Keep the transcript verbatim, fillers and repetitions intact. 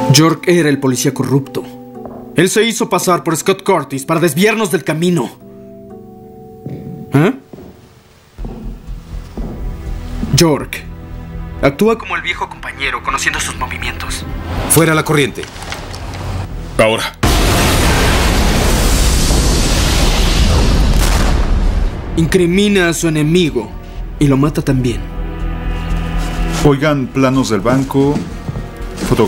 York era el policía corrupto. Él se hizo pasar por Scott Curtis para desviarnos del camino. ¿Eh? York actúa como el viejo compañero, conociendo sus movimientos. Fuera la corriente. Ahora. Incrimina a su enemigo y lo mata también. Oigan, planos del banco, fotografías.